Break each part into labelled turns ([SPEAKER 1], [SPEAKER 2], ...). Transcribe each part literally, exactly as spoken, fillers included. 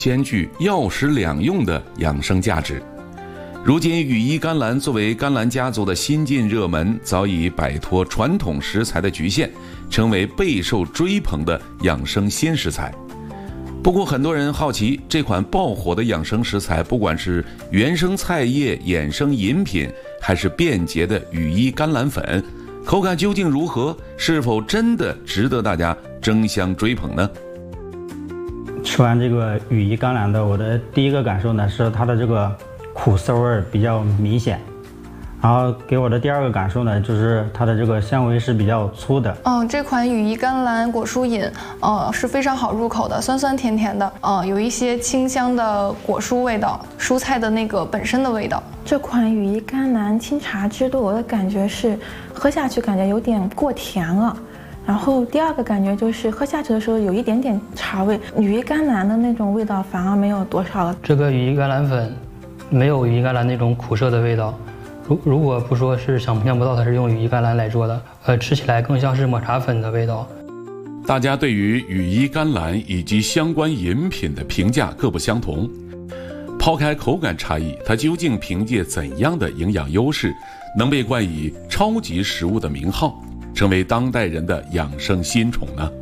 [SPEAKER 1] 兼具药食两用的养生价值。如今羽衣甘蓝作为甘蓝家族的新晋热门，早已摆脱传统食材的局限，成为备受追捧的养生新食材。不过很多人好奇，这款爆火的养生食材，不管是原生菜叶衍生饮品，还是便捷的羽衣甘蓝粉，口感究竟如何？是否真的值得大家争相追捧呢？
[SPEAKER 2] 吃完这个羽衣甘蓝的，我的第一个感受呢是它的这个苦涩味比较明显，然后给我的第二个感受呢，就是它的这个纤维是比较粗的。
[SPEAKER 3] 嗯，这款羽衣甘蓝果蔬饮，呃，是非常好入口的，酸酸甜甜的，呃，有一些清香的果蔬味道，蔬菜的那个本身的味道。
[SPEAKER 4] 这款羽衣甘蓝清茶汁对我的感觉是，喝下去感觉有点过甜了。然后第二个感觉就是喝下去的时候有一点点茶味，羽衣甘蓝的那种味道反而没有多少了。
[SPEAKER 5] 这个羽衣甘蓝粉没有羽衣甘蓝那种苦涩的味道。如如果不说是想象不到它是用羽衣甘蓝来做的，呃，吃起来更像是抹茶粉的味道。
[SPEAKER 1] 大家对于羽衣甘蓝以及相关饮品的评价各不相同。抛开口感差异，它究竟凭借怎样的营养优势，能被冠以超级食物的名号，成为当代人的养生新宠呢？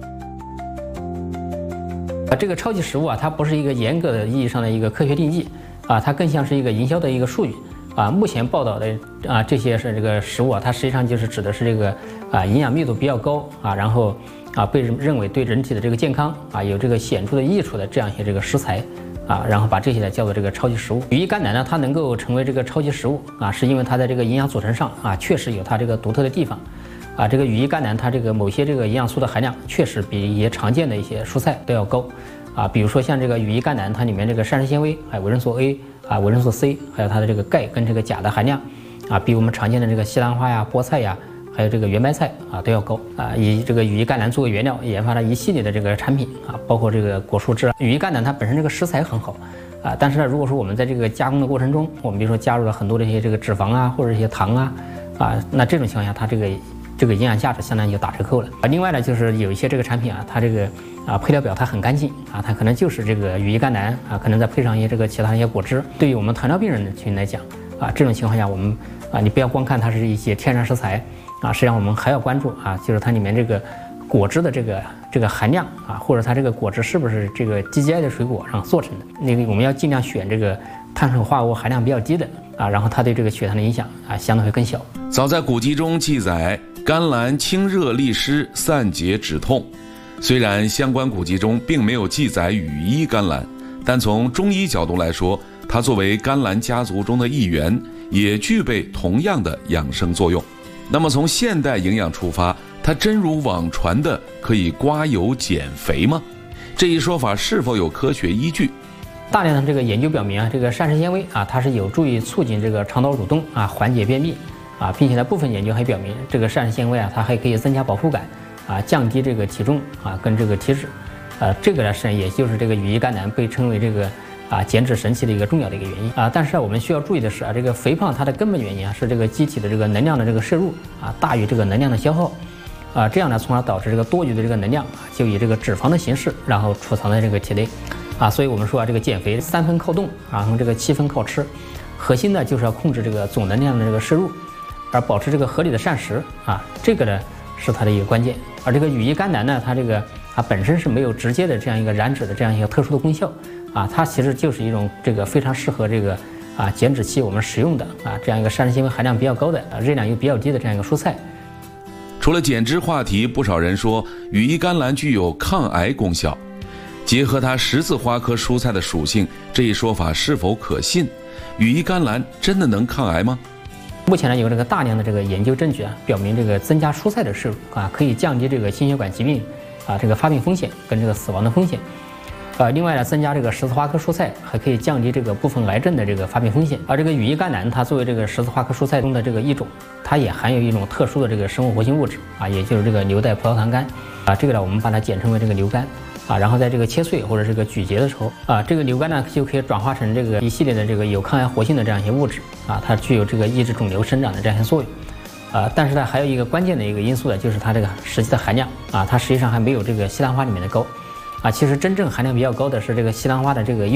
[SPEAKER 6] 这个超级食物啊，它不是一个严格的意义上的一个科学定义啊，它更像是一个营销的一个术语。啊，目前报道的啊这些是这个食物啊，它实际上就是指的是这个啊营养密度比较高啊，然后啊被认为对人体的这个健康啊有这个显著的益处的这样一些这个食材啊，然后把这些呢叫做这个超级食物。羽衣甘蓝呢，它能够成为这个超级食物啊，是因为它在这个营养组成上啊确实有它这个独特的地方啊。这个羽衣甘蓝它这个某些这个营养素的含量确实比一些常见的一些蔬菜都要高啊，比如说像这个羽衣甘蓝，它里面这个膳食纤维还有维生素 A。啊，维生素 C， 还有它的这个钙跟这个钾的含量，啊，比我们常见的这个西兰花呀、菠菜呀，还有这个圆白菜啊都要高啊。以这个羽衣甘蓝作为原料，研发了一系列的这个产品啊，包括这个果蔬汁。羽衣甘蓝它本身这个食材很好啊，但是呢，如果说我们在这个加工的过程中，我们比如说加入了很多的一些这个脂肪啊，或者一些糖啊，啊，那这种情况下，它这个这个营养价值相当于就打折扣了啊。另外呢，就是有一些这个产品啊，它这个啊配料表它很干净啊，它可能就是这个羽衣甘蓝啊，可能再配上一些这个其他一些果汁。对于我们糖尿病人群来讲啊，这种情况下我们啊，你不要光看它是一些天然食材啊，实际上我们还要关注啊，就是它里面这个果汁的这个这个含量啊，或者它这个果汁是不是这个 G I 的水果上做成的。那个我们要尽量选这个碳水化合物含量比较低的啊，然后它对这个血糖的影响啊相对会更小。
[SPEAKER 1] 早在古籍中记载，甘蓝清热利湿、散结止痛。虽然相关古籍中并没有记载羽衣甘蓝，但从中医角度来说，它作为甘蓝家族中的一员，也具备同样的养生作用。那么从现代营养出发，它真如网传的可以刮油减肥吗？这一说法是否有科学依据？
[SPEAKER 6] 大量的这个研究表明啊，这个膳食纤维啊，它是有助于促进这个肠道蠕动啊，缓解便秘啊，并且呢，部分研究还表明，这个膳食纤维啊，它还可以增加饱腹感啊，降低这个体重啊，跟这个体脂，呃，这个呢是也就是这个羽衣甘蓝被称为这个啊减脂神器的一个重要的一个原因啊。但是我们需要注意的是啊，这个肥胖它的根本原因啊是这个机体的这个能量的这个摄入啊大于这个能量的消耗啊，这样呢，从而导致这个多余的这个能量啊就以这个脂肪的形式然后储藏在这个体内啊。所以我们说啊，这个减肥三分靠动啊，然后这个七分靠吃，核心呢就是要控制这个总能量的这个摄入，而保持这个合理的膳食啊，这个呢是它的一个关键。而这个羽衣甘蓝呢，它这个它本身是没有直接的这样一个燃脂的这样一个特殊的功效啊，它其实就是一种这个非常适合这个啊减脂期我们食用的啊这样一个膳食纤维含量比较高的啊热量又比较低的这样一个蔬菜。
[SPEAKER 1] 除了减脂话题，不少人说羽衣甘蓝具有抗癌功效。结合它十字花科蔬菜的属性，这一说法是否可信？羽衣甘蓝真的能抗癌吗？
[SPEAKER 6] 目前呢，有这个大量的这个研究证据啊，表明这个增加蔬菜的摄入啊，可以降低这个心血管疾病啊这个发病风险跟这个死亡的风险。呃，另外呢，增加这个十字花科蔬菜还可以降低这个部分癌症的这个发病风险。而这个羽衣甘蓝，它作为这个十字花科蔬菜中的这个一种，它也含有一种特殊的这个生物活性物质啊，也就是这个硫代葡萄糖苷啊，这个呢我们把它简称为这个硫苷。啊，然后在这个切碎或者这个咀嚼的时候啊，这个硫苷呢就可以转化成这个一系列的这个有抗癌活性的这样一些物质啊，它具有这个抑制肿瘤生长的这样一些作用啊。但是呢，还有一个关键的一个因素呢，就是它这个实际的含量啊，它实际上还没有这个西兰花里面的高啊。其实真正含量比较高的是这个西兰花的这个